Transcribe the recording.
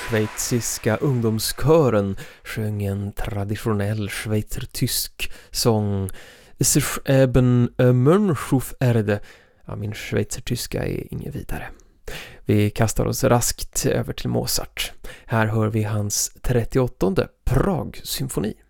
schweiziska ungdomskören sjöng en traditionell schweizertysk sång Sich eben Mönchhof Erde. Ja, min schweizertyska är inget vidare. Vi kastar oss raskt över till Mozart. Här hör vi hans 38:e Prag-symfoni.